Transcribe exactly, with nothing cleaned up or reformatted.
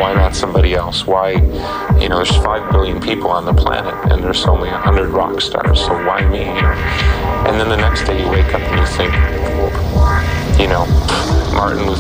why not somebody else? Why, you know, there's five billion people on the planet and there's only a hundred rock stars, so why me? You know? And then the next day you wake up and you think, you know, Martin Luther